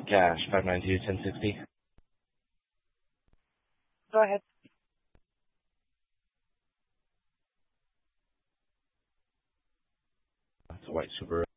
Cash 592-1060. Go ahead. It's a white Subaru.